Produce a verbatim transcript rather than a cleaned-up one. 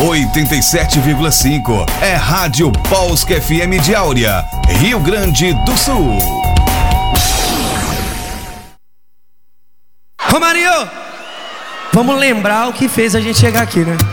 oitenta e sete vírgula cinco. É Rádio Polsk F M de Áurea, Rio Grande do Sul. Ô Mario, vamos lembrar o que fez a gente chegar aqui, né?